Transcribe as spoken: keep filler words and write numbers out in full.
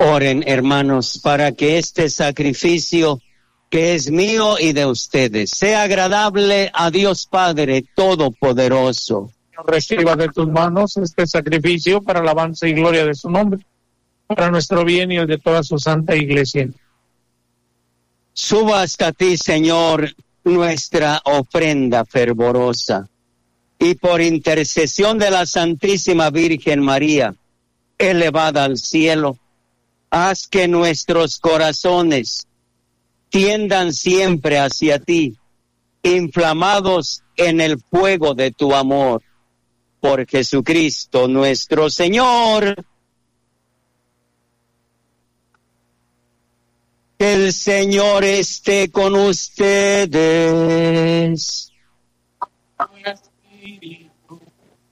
Oren, hermanos, para que este sacrificio que es mío y de ustedes sea agradable a Dios Padre Todopoderoso. Reciba de tus manos este sacrificio para alabanza y gloria de su nombre, para nuestro bien y el de toda su santa iglesia. Suba hasta ti, Señor, nuestra ofrenda fervorosa, y por intercesión de la Santísima Virgen María, elevada al cielo, haz que nuestros corazones tiendan siempre hacia ti, inflamados en el fuego de tu amor. Por Jesucristo nuestro Señor. Que el Señor esté con ustedes.